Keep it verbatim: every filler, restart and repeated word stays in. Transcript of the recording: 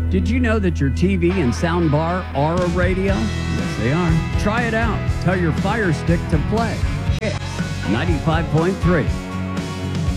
Did you know that your T V and sound bar are a radio? Yes, they are. Try it out. Tell your Fire Stick to play. It's ninety-five point three.